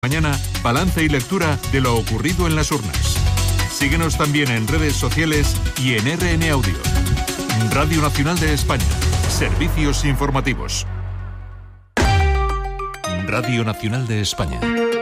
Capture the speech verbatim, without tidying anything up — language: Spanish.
Mañana, balance y lectura de lo ocurrido en las urnas. Síguenos también en redes sociales y en R N Audio. Radio Nacional de España. Servicios informativos. Radio Nacional de España.